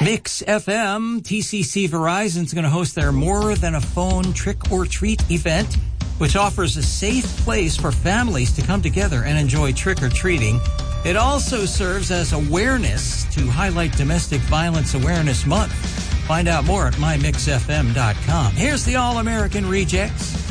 Mix FM, TCC Verizon's going to host their More Than a Phone Trick or Treat event, which offers a safe place for families to come together and enjoy trick-or-treating. It also serves as awareness to highlight Domestic Violence Awareness Month. Find out more at mymixfm.com. Here's the All-American Rejects.